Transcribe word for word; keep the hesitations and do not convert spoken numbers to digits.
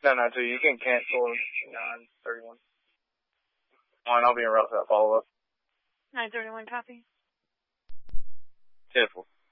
nine nine two, you can cancel nine thirty-one. Fine, I'll be in route for that follow-up. nine thirty-one, copy. ten four.